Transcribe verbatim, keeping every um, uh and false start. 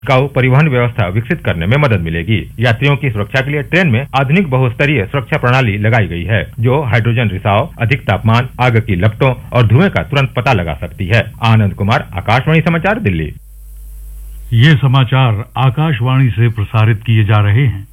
टिकाऊ परिवहन व्यवस्था विकसित करने में मदद मिलेगी। यात्रियों की सुरक्षा के लिए ट्रेन में आधुनिक बहुस्तरीय सुरक्षा प्रणाली लगाई गई है, जो हाइड्रोजन रिसाव, अधिक तापमान, आग की लपटों और धुएं का तुरंत पता लगा सकती है। आनंद कुमार, आकाशवाणी समाचार, दिल्ली। ये समाचार आकाशवाणी से प्रसारित किए जा रहे हैं।